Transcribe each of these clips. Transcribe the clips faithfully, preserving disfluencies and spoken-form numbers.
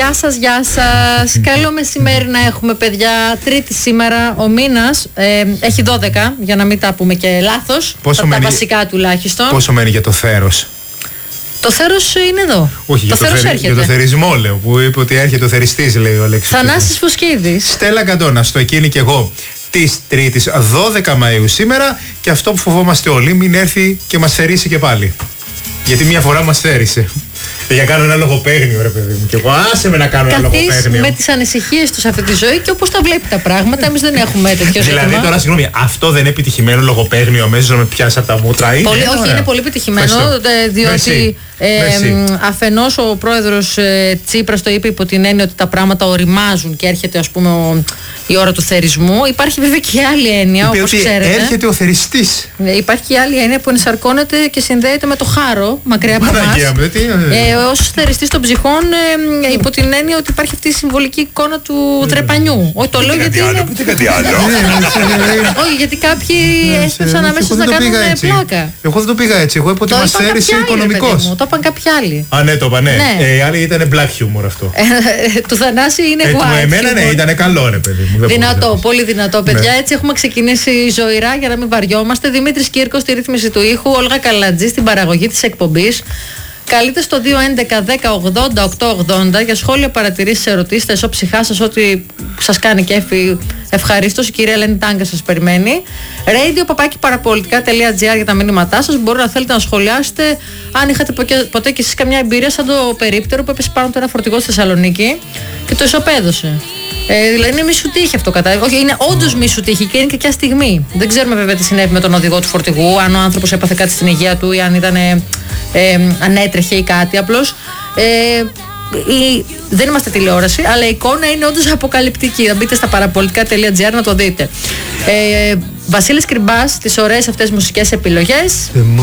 Γεια σας, γεια σας. Καλό μεσημέρι να έχουμε, παιδιά. Τρίτη σήμερα, ο μήνας ε, έχει δώδεκα, για να μην τα πούμε και λάθος. Πόσο τα, μένει, τα βασικά τουλάχιστον. Πόσο μένει για το θέρος? Το θέρος είναι εδώ. Όχι, το για, το θέρος θερι, για το θερισμό λέω, που είπε ότι έρχεται ο θεριστής, λέει ο Αλέξης. Θανάσης Φουσκίδης. Στέλλα Καντώνα, στο εκείνη και εγώ της Τρίτης δώδεκα Μαΐου σήμερα, και αυτό που φοβόμαστε όλοι, μην έρθει και μας θερήσει και πάλι. Γιατί μια φορά μας θέρισε. Για να κάνω ένα λογοπαίγνιο, ρε παιδί μου. Και εγώ άσε με να κάνω Καθείς ένα λογοπαίγνιο. με τις ανησυχίες του σε αυτή τη ζωή και όπως τα βλέπει τα πράγματα, εμείς δεν έχουμε τέτοιο ζήτημα. Δηλαδή τώρα, συγγνώμη, αυτό δεν είναι επιτυχημένο λογοπαίγνιο, αμέσως να με πιάσει από τα μούτρα? Είναι, πολύ, όχι, ωραία. Είναι πολύ επιτυχημένο, διότι ε, αφενός ο πρόεδρος ε, Τσίπρας το είπε υπό την έννοια ότι τα πράγματα οριμάζουν και έρχεται, ας πούμε, ο, η ώρα του θερισμού. Υπάρχει βέβαια και άλλη έννοια, όπως ξέρετε. Έρχεται ο θεριστής. Ε, υπάρχει και άλλη έννοια που ενσαρκώνεται και συνδέεται με το χάρο, μακριά από εμάς. Ε, ως θεριστής των ψυχών, ε, υπό την έννοια ότι υπάρχει αυτή η συμβολική εικόνα του τρεπανιού. Όχι, το λέω γιατί. Πείτε κάτι άλλο. Όχι, γιατί κάποιοι έσπευσαν αμέσως να κάνουν πλάκα. Εγώ δεν το πήγα έτσι. Εγώ είπα ότι μας θέρισε οικονομικός. Το είπαν κάποιοι άλλοι. Α, ναι, το είπα, ναι. Οι άλλοι ήταν black humor αυτό. Του Θανάση είναι white. Εμένα, ναι, ήταν καλό, ρε παιδί μου. Δυνατό, πολύ δυνατό, παιδιά. Έτσι έχουμε ξεκινήσει ζωηρά για να μην βαριόμαστε. Δημήτρης Κύρκος στη ρύθμιση του ήχου, Όλγα Καλατζή στην παραγωγή της εκπομπής. Καλείτε στο δύο έντεκα δέκα ογδόντα οκτώ ογδόντα για σχόλια, παρατηρήσεις, ερωτήσεις, τα ισόψυχά σας, ό,τι σας κάνει κέφι, ευχαρίστως. Η κυρία Ελένη Τάγκα σας περιμένει. radio παπάκι παραπολιτικά τελεία gr για τα μήνυματά σας. Μπορεί να θέλετε να σχολιάσετε αν είχατε ποτέ κι εσείς καμιά εμπειρία σαν το περίπτερο που έπεσε πάνω το ένα φορτηγό στη Θεσσαλονίκη και το ισοπαίδωσε. Ε, δηλαδή είναι μη σου τύχη αυτό, κατά. Όχι, είναι όντως μη σου τύχη και είναι και ποια στιγμή. Δεν ξέρουμε βέβαια τι συνέβη με τον οδηγό του φορτηγού, αν ο άνθρωπος έπαθε κάτι στην υγεία του ή αν ήταν, ε, ε, αν έτρεχε ή κάτι. Απλώς ε, η, δεν είμαστε τηλεόραση, αλλά η εικόνα είναι όντως αποκαλυπτική. Θα μπείτε στα παραπολιτικά τελεία gr να το δείτε. Ε, Βασίλης Κρυμπάς, τις ωραίες αυτές μουσικές επιλογές.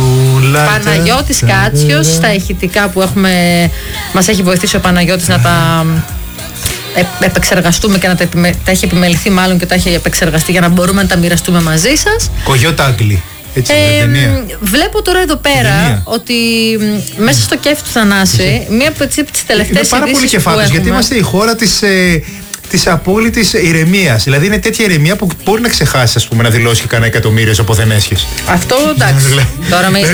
Παναγιώτης Κάτσιος, στα ηχητικά που έχουμε, μας έχει βοηθήσει ο Παναγιώτης να τα επεξεργαστούμε και να τα, επιμε... τα έχει επιμεληθεί μάλλον και τα έχει επεξεργαστεί για να μπορούμε να τα μοιραστούμε μαζί σας. Κογιώτα Άγγλι. Έτσι, ε, βλέπω τώρα εδώ πέρα ταινία. Ότι μ, μέσα στο κέφι του Θανάση, μία από τις τελευταίες ειδήσεις πάρα πολύ κεφάλαιος, γιατί είμαστε η χώρα της, ε, της απόλυτης ηρεμίας. Δηλαδή είναι τέτοια ηρεμία που μπορεί να ξεχάσει, ας πούμε, να δηλώσει και κανένα εκατομμύριο από δεν έσχες. Αυτό εντάξει. Τώρα με...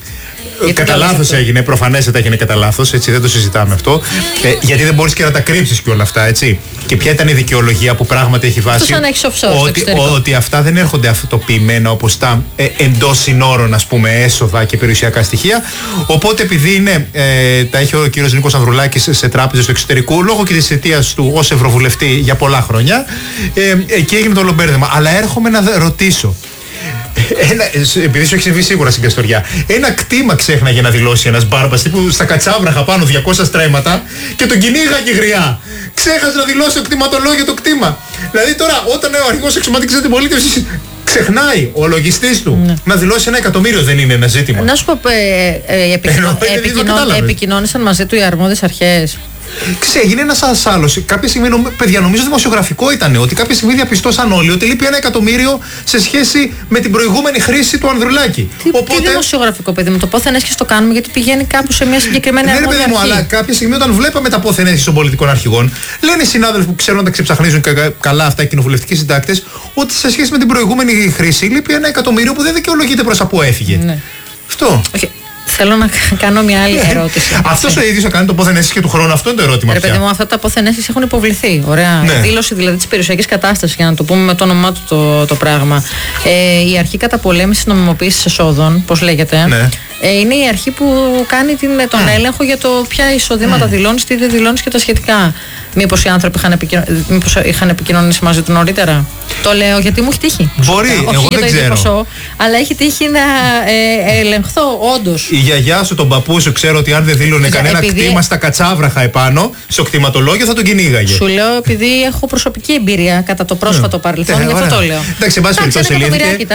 Κατά λάθος έγινε, προφανέστατα έγινε κατά λάθος, έτσι, δεν το συζητάμε αυτό. Ε, γιατί δεν μπορείς και να τα κρύψεις και όλα αυτά, έτσι. Και ποια ήταν η δικαιολογία που πράγματι έχει βάσει ότι, ότι αυτά δεν έρχονται αυτοποιημένα όπως τα ε, εντός συνόρων, ας πούμε, έσοδα και περιουσιακά στοιχεία. Οπότε επειδή είναι, ε, τα έχει ο κύριος Νίκος Ανδρουλάκης σε τράπεζες του εξωτερικού, λόγω και της θητείας του ως ευρωβουλευτή για πολλά χρόνια, ε, εκεί έγινε το λομπέρδεμα. Αλλά έρχομαι να ρωτήσω. Ένα, επειδή σου έχει συμβεί σίγουρα στην Καστοριά, ένα κτήμα ξέχναγε να δηλώσει ένας μπάρμπας τύπου στα Κατσάβραχα πάνω διακόσια στρέμματα και τον κυνήγαγε γριά. Ξέχασε να δηλώσει το κτηματολόγιο το κτήμα. Δηλαδή τώρα όταν ο αρχηγός αξιωματικής αντιπολίτευσης ξεχνάει ο λογιστής του ναι. να δηλώσει ένα εκατομμύριο, δεν είναι ένα ζήτημα? Να σου πω, ε, ε, επικοινω... επικοινω... επικοινώνησαν μαζί του οι αρμόδιες αρχές. Ξέγινε ένας άλλος. Κάποια στιγμή, παιδιά, νομίζω δημοσιογραφικό ήταν, ότι κάποια στιγμή διαπιστώσαν όλοι ότι λείπει ένα εκατομμύριο σε σχέση με την προηγούμενη χρήση του Ανδρουλάκη. Τι, Οπότε... τι δημοσιογραφικό, παιδί μου, το πόθεν έσχες το κάνουμε γιατί πηγαίνει κάπου σε μια συγκεκριμένη αρχή. Δεν είναι, παιδί μου, αλλά κάποια στιγμή όταν βλέπαμε τα πόθεν έσχες των πολιτικών αρχηγών, λένε οι συνάδελφοι που ξέρουν να τα ξεψαχνίζουν καλά αυτά οι κοινοβουλευτικοί συντάκτες, ότι σε σχέση με την προηγούμενη χρήση λείπει ένα εκατομμύριο που δεν δικαιολογείται προς από έφυγε. Ναι. Αυτό. Okay. Θέλω να κάνω μια άλλη ερώτηση. Αυτός ο ίδιος θα κάνει το πόθεν έσχες και του χρόνου, αυτό είναι το ερώτημα. Ρε παιδί μου, αυτά τα πόθεν έσχες έχουν υποβληθεί. Ωραία. Ναι. Δήλωση δηλαδή της περιουσιακής κατάστασης, για να το πούμε με το όνομά του το, το πράγμα. Ε, η αρχή καταπολέμησης νομιμοποίησης εσόδων, πώς λέγεται, ναι. ε, είναι η αρχή που κάνει την, τον mm. έλεγχο για το ποια εισοδήματα mm. δηλώνεις, τι δεν δηλώνεις και τα σχετικά. Μήπως οι άνθρωποι είχαν, επικοινω... Μήπως είχαν επικοινωνήσει μαζί του νωρίτερα? Το λέω γιατί μου έχει τύχει. Μπορεί, όχι εγώ για δεν το ξέρω. Ποσό, αλλά έχει τύχει να ε, ελεγχθώ όντως. Η γιαγιά σου, τον παππού σου, ξέρω ότι αν δεν δήλωνε κανένα επειδή... κτήμα στα Κατσάβραχα επάνω, στο κτηματολόγιο θα τον κυνήγαγε. Σου λέω επειδή έχω προσωπική εμπειρία κατά το πρόσφατο παρελθόν, γι' αυτό το λέω. Εντάξει, εν πάση περιπτώσει ελήφθηκε.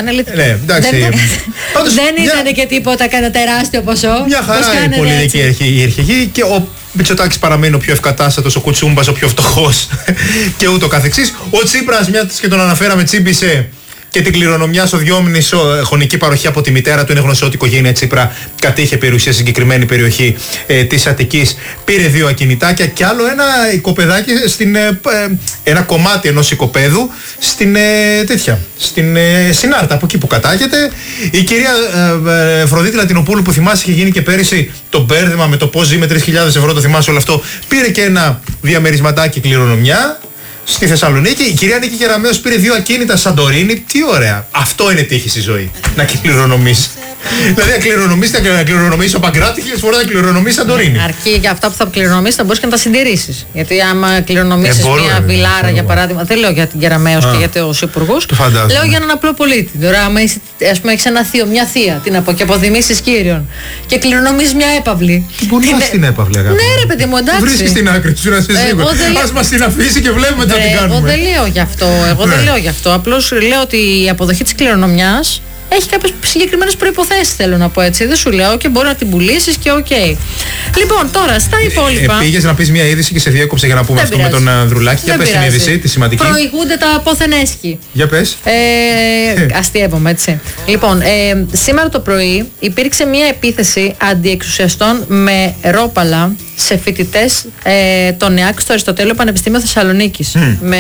Δεν ήταν και τίποτα κανένα τεράστιο ποσό. Μια χαρά η πολιτική αρχηγή και ο Μητσοτάκης παραμένει ο πιο ευκατάστατος, ο Κουτσούμπας ο πιο φτωχός και ούτω καθεξής. Ο Τσίπρας, μια και τον αναφέραμε, τσίμπησε και την κληρονομιά στο Διόμνησο, χωνική παροχή από τη μητέρα του. Είναι γνωστό ότι η οικογένεια Τσίπρα κατήχε περιουσία σε συγκεκριμένη περιοχή ε, της Αττικής. Πήρε δύο ακινητάκια και άλλο ένα οικοπεδάκι, στην, ε, ένα κομμάτι ενός οικοπαίδου στην ε, τέτοια, στην ε, Συνάρτα, από εκεί που κατάγεται. Η κυρία ε, ε, Φροντίτη Λατινοπούλου, που θυμάσαι είχε γίνει και πέρυσι το μπέρδεμα με το πώς ζει με τρεις χιλιάδες ευρώ, το θυμάσαι όλο αυτό, πήρε και ένα διαμερισματάκι κληρονομιά στη Θεσσαλονίκη. Η κυρία Νίκη Κεραμέως πήρε δύο ακίνητα Σαντορίνη. Τι ωραία. Αυτό είναι τύχη στη ζωή. Να κληρονομείς. Δηλαδή, να κληρονομείς, να κληρονομείς ο Παγκράτη, χίλιες φορές να κληρονομείς Σαντορίνη. Αρκεί για αυτά που θα κληρονομείς θα μπορείς και να τα συντηρήσεις. Γιατί άμα κληρονομήσεις ε, μια βιλάρα, ε, για παράδειγμα. Δεν λέω για την Κεραμέως και για τους υπουργούς. Λέω για έναν απλό πολίτη. Τώρα, άμα ας πούμε έχεις ένα θείο, μια θεία, τι να πω, και αποδημήσεις κύριον και κληρονομείς μια έπαυλη. Πού να την έπαυλη, αγάπη. Ναι, ρε παιδί μου, εντάξει. Βρίσκεις την άκρη του, να σε σίγουρο. Ας μας την αφήσει και βλέπουμε τι θα την κάνουμε. Εγώ δεν λέω γι' αυτό. Εγώ δεν λέω γι' αυτό. Απλώς λέω ότι η αποδοχή της κληρονομιάς έχει κάποιες συγκεκριμένες προϋποθέσεις, θέλω να πω έτσι. Δεν σου λέω και μπορεί να την πουλήσεις και οκ. Okay. Λοιπόν, τώρα στα υπόλοιπα. Ε, πήγες να πεις μια είδηση και σε διέκοψε για να πούμε αυτό πειράζει. Με τον Ανδρουλάκη. Για πες την είδηση, τη σημαντική. Προηγούνται τα πόθεν έσχη. Για πες. Ε, αστείευομαι, έτσι. Λοιπόν, ε, σήμερα το πρωί υπήρξε μια επίθεση αντιεξουσιαστών με ρόπαλα σε φοιτητές ε, των ΕΑΚ στο Αριστοτέλειο Πανεπιστήμιο Θεσσαλονίκης. Mm. Με,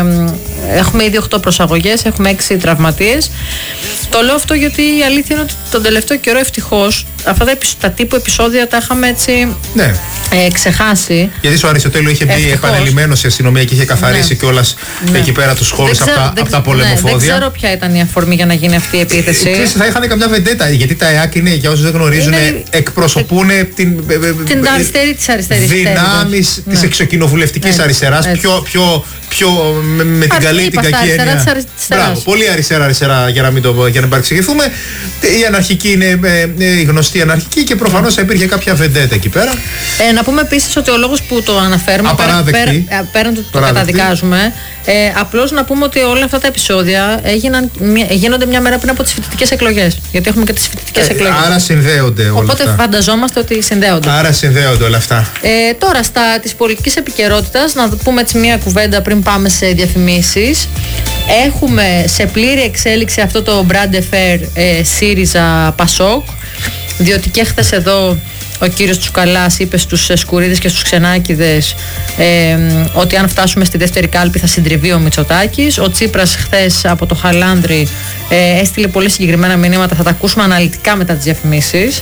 έχουμε ήδη οκτώ προσαγωγές, έχουμε έξι τραυματίες. Το λέω αυτό γιατί η αλήθεια είναι ότι τον τελευταίο καιρό ευτυχώς αυτά τα, τα τύπου επεισόδια τα είχαμε έτσι ναι. ε, ξεχάσει. Γιατί στο Αριστοτέλειο είχε μπει επανειλημμένος η αστυνομία και είχε καθαρίσει ναι. κιόλας ναι. εκεί πέρα τους χώρους από τα, απ τα πολεμοφόδια. Ναι, δεν ξέρω ποια ήταν η αφορμή για να γίνει αυτή η επίθεση. Ξέρεις, θα είχαν καμιά βεντέτα, γιατί τα ΕΑΚ είναι, για όσους δεν γνωρίζουν, είναι, εκπροσωπούν ε, την, την αριστερή της αριστερής δυνάμεις ναι. της εξοκοινοβουλευτικής ναι. αριστεράς, πιο, πιο, πιο με, με την καλή την κακή έννοια. Μπράβο, πολύ αριστερά αριστερά για να μην το για να παρεξηγηθούμε. Η αναρχική είναι ε, η γνωστή αναρχική και προφανώς θα υπήρχε κάποια βεντέτα εκεί πέρα. Ε, να πούμε επίσης ότι ο λόγος που το αναφέρουμε, πέραν πέρα, το, το καταδικάζουμε, ε, απλώς να πούμε ότι όλα αυτά τα επεισόδια έγιναν, γίνονται μια μέρα πριν από τις φοιτητικές εκλογές. Γιατί έχουμε και τις φοιτητικές ε, εκλογές. Άρα συνδέονται όλα Οπότε αυτά. Φανταζόμαστε ότι συνδέονται. Άρα συνδέονται όλα αυτά. Ε, τώρα, στα της πολιτικής επικαιρότητας, να πούμε έτσι μια κουβέντα πριν πάμε σε διαφημίσεις. Έχουμε σε πλήρη εξέλιξη αυτό το brand affair ε, ΣΥΡΙΖΑ Πασόκ, διότι και χθες εδώ ο κύριος Τσουκαλάς είπε στους Σκουρίδες και στους Ξενάκηδες ε, ότι αν φτάσουμε στη δεύτερη κάλπη θα συντριβεί ο Μητσοτάκης. Ο Τσίπρας χθες από το Χαλάνδρη ε, έστειλε πολύ συγκεκριμένα μηνύματα, θα τα ακούσουμε αναλυτικά μετά τις διαφημίσεις.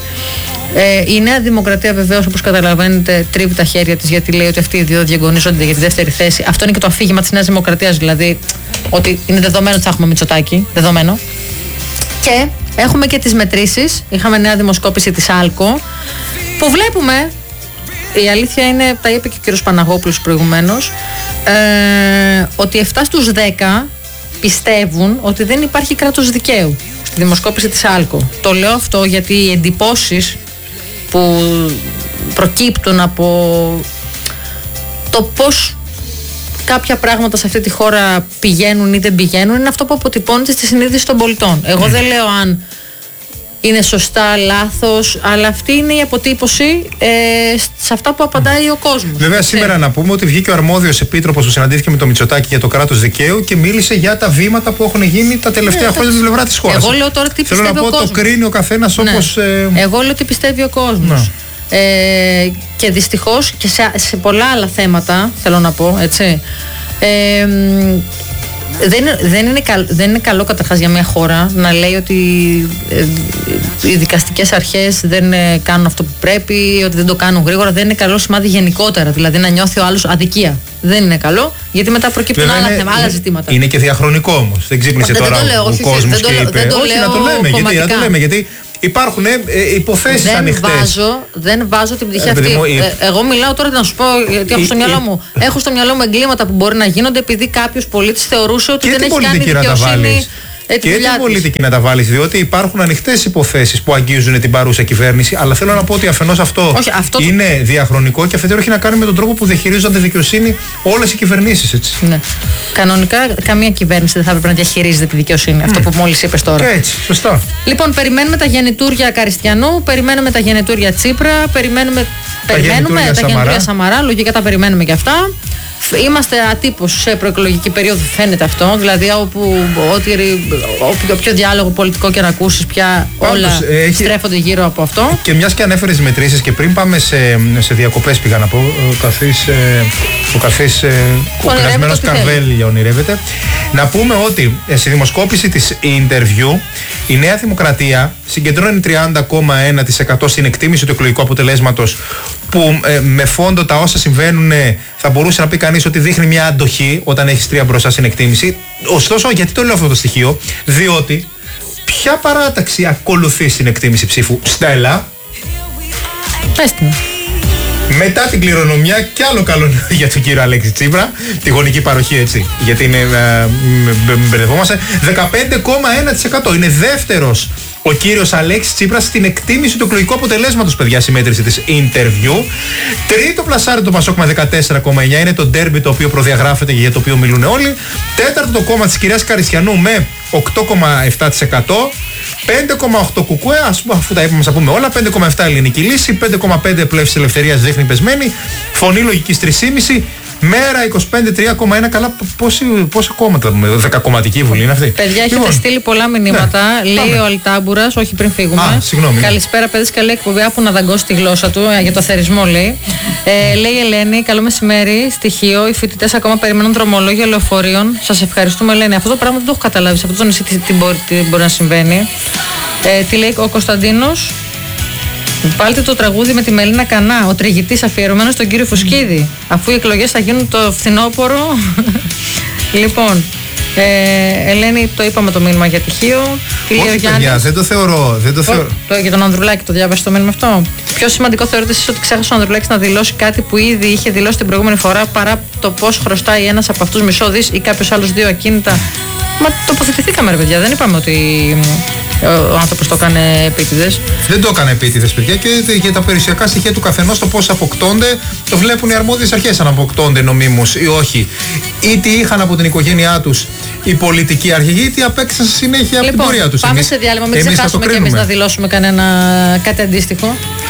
Ε, η Νέα Δημοκρατία βεβαίως, όπως καταλαβαίνετε, τρίβει τα χέρια της, γιατί λέει ότι αυτοί οι δύο διαγωνίζονται για τη δεύτερη θέση. Αυτό είναι και το αφήγημα της Νέας Δημοκρατίας, δηλαδή ότι είναι δεδομένο ότι θα έχουμε Μητσοτάκη, δεδομένο. Και έχουμε και τις μετρήσεις. Είχαμε νέα δημοσκόπηση της ΑΛΚΟ που βλέπουμε, η αλήθεια είναι, τα είπε και ο κύριος Παναγόπουλος προηγουμένως, ε, ότι επτά στους δέκα πιστεύουν ότι δεν υπάρχει κράτος δικαίου στη δημοσκόπηση της ΑΛΚΟ. Το λέω αυτό γιατί οι εντυπώσεις που προκύπτουν από το πώς κάποια πράγματα σε αυτή τη χώρα πηγαίνουν ή δεν πηγαίνουν είναι αυτό που αποτυπώνεται στη συνείδηση των πολιτών. Εγώ mm. δεν λέω αν είναι σωστά, λάθος, αλλά αυτή είναι η αποτύπωση ε, σε αυτά που απαντάει ο κόσμος. Βέβαια, σήμερα να πούμε ότι βγήκε ο αρμόδιος επίτροπος που συναντήθηκε με το Μητσοτάκη για το κράτος δικαίου και μίλησε για τα βήματα που έχουν γίνει τα τελευταία ναι, χρόνια στην πλευρά της χώρας. Εγώ λέω τώρα τι Θέλω πιστεύει να πω, ο κόσμος. Το κρίνει ο καθένας ναι. όπως. Ε... Εγώ λέω τι πιστεύει ο κόσμος. Ναι. Ε, και δυστυχώς και σε, σε πολλά άλλα θέματα, θέλω να πω, έτσι. Ε, Δεν, δεν, είναι καλ, δεν είναι καλό καταρχάς για μια χώρα να λέει ότι ε, οι δικαστικές αρχές δεν ε, κάνουν αυτό που πρέπει, ότι δεν το κάνουν γρήγορα. Δεν είναι καλό σημάδι γενικότερα, δηλαδή να νιώθει ο άλλος αδικία. Δεν είναι καλό, γιατί μετά προκύπτουν άλλα, είναι, θέμα, άλλα ζητήματα. Είναι και διαχρονικό όμως. Δεν ξύπνησε δεν τώρα το λέω, ο, όχι, ο κόσμος δεν και το, είπε. δεν το όχι, λέω να το λέμε, γιατί, να το λέμε γιατί υπάρχουν ε, υποθέσεις ανοιχτές. Βάζω, δεν βάζω την πτυχή ε, αυτή. Μου, ε, εγώ μιλάω τώρα να σου πω, γιατί έχω στο μυαλό μου. Έχω στο μυαλό μου εγκλήματα που μπορεί να γίνονται επειδή κάποιος πολίτης θεωρούσε ότι δεν έχει κάνει δικαιοσύνη. Ε, και την πολιτική να τα βάλεις, διότι υπάρχουν ανοιχτές υποθέσεις που αγγίζουν την παρούσα κυβέρνηση. Αλλά θέλω να πω ότι αφενός αυτό, όχι, αυτό είναι το... διαχρονικό και αφετέρου έχει να κάνει με τον τρόπο που διαχειρίζονται δικαιοσύνη όλες οι κυβερνήσεις. Έτσι. Ναι. Κανονικά, καμία κυβέρνηση δεν θα έπρεπε να διαχειρίζεται τη δικαιοσύνη. Mm. Αυτό που μόλις είπες τώρα. Και έτσι, σωστά. Λοιπόν, περιμένουμε τα γεννητούρια Καριστιανού, περιμένουμε τα γεννητούρια Τσίπρα, περιμένουμε τα, περιμένουμε, γεννητούρια, τα γεννητούρια Σαμαρά. Λογικά τα περιμένουμε και αυτά. Είμαστε ατύπως σε προεκλογική περίοδο, φαίνεται αυτό. Δηλαδή, όπου ό,τι, όποιο διάλογο πολιτικό και να ακούσεις πια, Πάντως, όλα έχει... στρέφονται γύρω από αυτό. Και μιας και ανέφερες μετρήσεις, και πριν πάμε σε, σε διακοπές, πήγα να πω, ο καθής, ο καθής ο περασμένος Καρβέλη ονειρεύεται. Να πούμε ότι στη δημοσκόπηση της Interview η Νέα Δημοκρατία συγκεντρώνει τριάντα κόμμα ένα τοις εκατό στην εκτίμηση του εκλογικού αποτελέσματος, που ε, με φόντο τα όσα συμβαίνουν ε, θα μπορούσε να πει κανείς ότι δείχνει μια αντοχή όταν έχεις τρία μπροστά στην εκτίμηση. Ωστόσο, γιατί το λέω αυτό το στοιχείο? Διότι ποια παράταξη ακολουθεί στην εκτίμηση ψήφου? Στέλλα. Πέστε. Μετά την κληρονομιά, κι άλλο καλό για τον κύριο Αλέξη Τσίπρα, τη γονική παροχή, έτσι, γιατί είναι, ε, μπερδευόμαστε, δεκαπέντε κόμμα ένα τοις εκατό. Είναι δεύτερος ο κύριος Αλέξης Τσίπρας στην εκτίμηση του εκλογικού αποτελέσματος, παιδιά, στη μέτρηση της Interview. Τρίτο πλασάρι το Πασόκ με δεκατέσσερα κόμμα εννιά, είναι το ντέρμπι το οποίο προδιαγράφεται και για το οποίο μιλούν όλοι. Τέταρτο το κόμμα της κυρίας Καριστιανού με οκτώ κόμμα επτά τοις εκατό. πέντε κόμμα οκτώ Κουκουέ, ας πούμε, αφού τα είπαμε, θα πούμε όλα. πέντε κόμμα επτά Ελληνική Λύση, πέντε κόμμα πέντε Πλεύσης Ελευθερίας δείχνει πεσμένη. Φωνή Λογικής τρία κόμμα πέντε. Μέρα είκοσι πέντε τρία κόμμα ένα. Καλά, πόσα κόμματα, δεκακομματική βουλή είναι αυτή? Παιδιά, έχετε λοιπόν στείλει πολλά μηνύματα. Ναι, λέει πάμε. Ο Αλτάμπουρας, όχι πριν φύγουμε. Α, συγγνώμη. Καλησπέρα, παιδες, καλή εκπομπή. Άπου να δαγκώσει τη γλώσσα του για το θερισμό, λέει. ε, λέει η Ελένη, καλό μεσημέρι. Στοιχείο, οι φοιτητές ακόμα περιμένουν δρομολόγια λεωφορείων. Σας ευχαριστούμε, Ελένη. Αυτό το πράγμα δεν το έχω καταλάβει. Σε αυτό το νησί τι, τι, μπορεί, τι μπορεί να συμβαίνει. Ε, τι λέει ο Κωνσταντίνος? Βάλτε το τραγούδι με τη Μελίνα Κανά, ο τριγητής, αφιερωμένο στον κύριο Φουσκίδη, αφού οι εκλογές θα γίνουν το φθινόπωρο. Λοιπόν, ε, Ελένη, το είπαμε το μήνυμα για τυχείο. Τι λέει ο Γιάννης? Δεν το θεωρώ. Δεν το θεωρώ. Το, για τον Ανδρουλάκη το διάβασε το μήνυμα αυτό. Πιο σημαντικό θεωρείτε εσείς ότι ξέχασε ο Ανδρουλάκης να δηλώσει κάτι που ήδη είχε δηλώσει την προηγούμενη φορά, παρά το πώς χρωστάει ένας από αυτούς μισό δις ή κάποιος άλλος δύο ακίνητα? Μα τοποθετηθήκαμε, ρε παιδιά, δεν είπαμε ότι ο άνθρωπος το έκανε επίτηδες. Δεν το έκανε επίτηδες, παιδιά, και για τα περιουσιακά στοιχεία του καθενός, το πώς αποκτώνται, το βλέπουν οι αρμόδιες αρχές αν αποκτώνται νομίμως ή όχι. Ή τι είχαν από την οικογένειά τους η πολιτική αρχηγή, ή τι απέκτησαν στη συνέχεια από λοιπόν, την πορεία τους. Πάμε εμείς, σε διάλειμμα, μην ξεχάσουμε και εμείς να δηλώσουμε κανένα, κάτι αντίστοιχο.